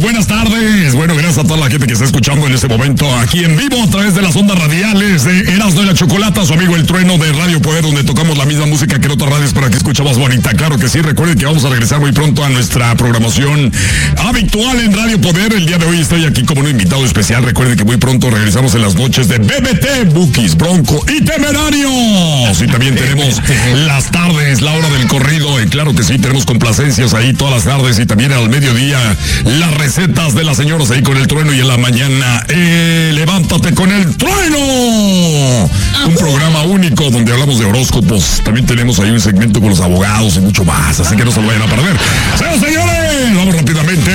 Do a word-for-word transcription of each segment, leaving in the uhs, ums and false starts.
buenas tardes. Bueno, gracias a toda la gente que está escuchando en este momento aquí en vivo a través de las ondas radiales de Erasmo y la Chocolata, su amigo El Trueno de Radio Poder, donde tocamos la misma música que en otras radios para que escuche más bonita. Claro que sí, recuerden que vamos a regresar muy pronto a nuestra programación habitual en Radio Poder. El día de hoy estoy aquí como un invitado especial. Recuerden que muy pronto regresamos en las noches de B B T, Bukis, Bronco y Temerarios. Y también tenemos las tardes, la hora del corrido. Y claro que sí, tenemos complacencias ahí todas las tardes y también al mediodía las recetas de las señoras ahí con El Trueno y en la mañana eh, levántate con El Trueno, un programa único donde hablamos de horóscopos. También tenemos ahí un segmento con los abogados y mucho más, así que no se lo vayan a perder. Señoras, señores, vamos rápidamente.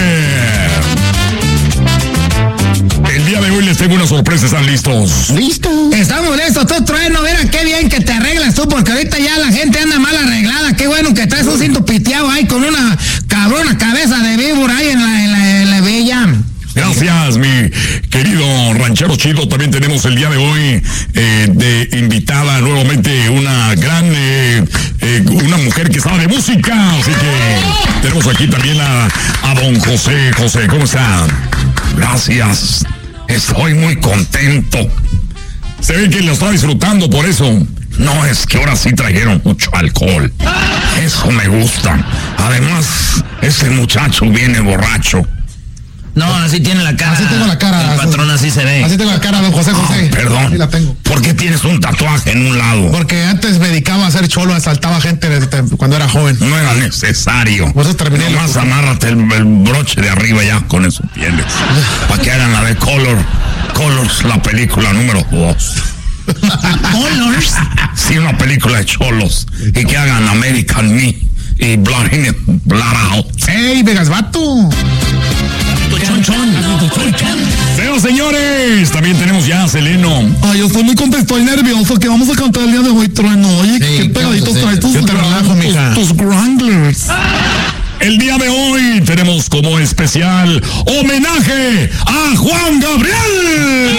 El día de hoy les tengo una sorpresa, ¿están listos? ¿Listos? Estamos listos, tú, Trueno, mira qué bien que te arreglas tú, porque ahorita ya la gente anda mal arreglada. Qué bueno que traes un cinto piteado ahí con una cabrona cabeza de víbora ahí en la, en la, en la villa. Gracias, mi querido ranchero chido. También tenemos el día de hoy eh, de invitada nuevamente una gran, eh, eh, una mujer que sabe de música. Así que tenemos aquí también a, a don José. José, ¿cómo está? Gracias. Estoy muy contento. Se ve que lo está disfrutando por eso. No, es que ahora sí trajeron mucho alcohol. Eso me gusta. Además, ese muchacho viene borracho. No, así tiene la cara. Así tengo la cara. El patrón así se ve. Así tengo la cara, don José José. Ah, perdón. Así la tengo. ¿Por qué tienes un tatuaje en un lado? Porque antes me dedicaba a ser cholo, asaltaba gente desde cuando era joven. No era necesario. Pues terminé. Nomás amárrate el, el broche de arriba ya, con eso tienes. Para que hagan la de Color. Colors, la película número dos. Colors. Sí, una película de cholos. Y que hagan American Me y Blood In, Blood Out. ¡Ey, Vegas Vato! Señoras, señores, también tenemos ya a Seleno. Ay, yo estoy muy contento y nervioso que vamos a cantar el día de hoy, Trueno. Oye, sí, qué pegaditos traes tus, yo te relajo, mija. tus Wranglers. El día de hoy tenemos como especial homenaje a Juan Gabriel.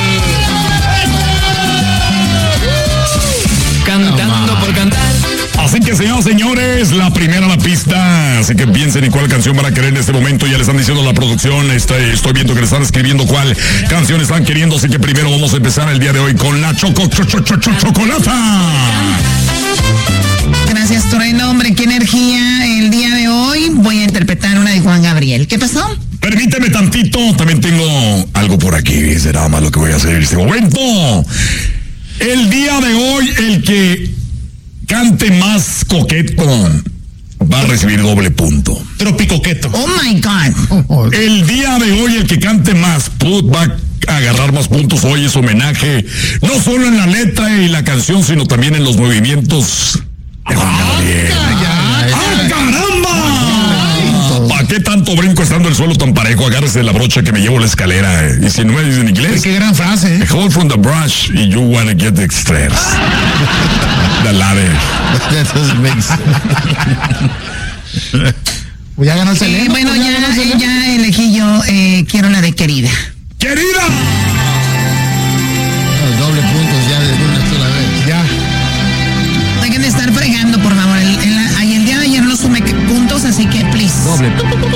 Cantando por cantar. Así que, señoras y señores, la primera la pista. Así que piensen en cuál canción van a querer en este momento. Ya le están diciendo la producción. Estoy, estoy viendo que le están escribiendo cuál canción están queriendo. Así que primero vamos a empezar el día de hoy con la choco, cho, cho, cho, cho, chocolata. Gracias, Trueno. Hombre, qué energía. El día de hoy voy a interpretar una de Juan Gabriel. ¿Qué pasó? Permíteme tantito. También tengo algo por aquí. Será más lo que voy a hacer en este momento. El día de hoy, el que cante más coqueto va a recibir doble punto. Tropicoqueto. Oh my God. El día de hoy, el que cante más put va a agarrar más puntos. Hoy es homenaje, no solo en la letra y la canción, sino también en los movimientos de Juan Gabriel. ¡Ah, caramba! ¿Para qué tanto brinco estando el suelo tan parejo? Agárrese de la brocha que me llevo la escalera. Y si no me dicen en inglés. Qué gran frase, ¿eh? Hold from the brush y you wanna get the stairs. The ladder. That doesn't make sense. Pues ya ganó el Seleno. Eh, bueno, pues ya, ganó el eh, Seleno. ya elegí yo. Eh, quiero la de Querida. ¡Querida! Los doble puntos ya de una sola vez. Ya. Dejen de estar fregando, por favor. El, el, el día de ayer no sumé puntos, así que please. Doble.